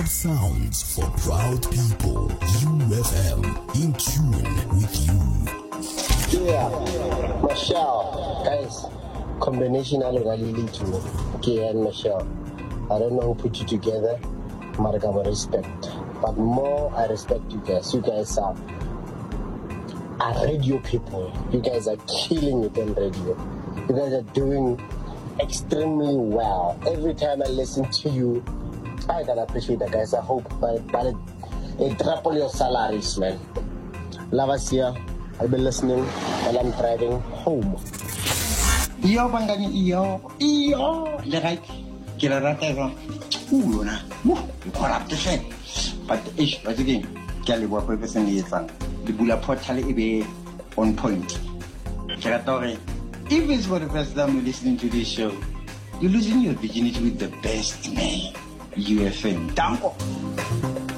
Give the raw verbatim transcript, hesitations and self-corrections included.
sounds for proud people. U F M, in tune with you. Yeah, Michelle, guys, combination I really to K and Michelle. I don't know who put you together, but I respect. But more, I respect you guys. You guys are, are radio people. You guys are killing it on radio. You guys are doing extremely well. Every time I listen to you, I can appreciate that, guys. I hope, but, but it, it triple your salaries, man. Love us here. I've been listening while I'm driving home. Iyo bangani iyo iyo le right ke la rata go o yona mo e corrupt se but ish but again ke le bua pele se ne etsang le bula portal e be on point ke rata gore if it's for the first time you're listening to this show, you're losing your virginity with the best man, U F M. Danko.